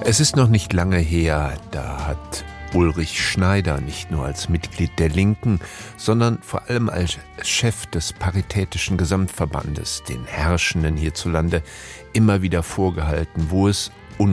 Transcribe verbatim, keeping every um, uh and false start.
Es ist noch nicht lange her, da hat Ulrich Schneider nicht nur als Mitglied der Linken, sondern vor allem als Chef des Paritätischen Gesamtverbandes den Herrschenden hierzulande immer wieder vorgehalten, wo es